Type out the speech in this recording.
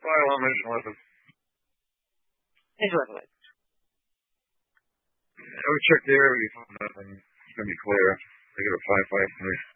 file ammunition weapons. Ammunition weapons. I would check the area before nothing. It's going to be clear. They get a 5.5 for me.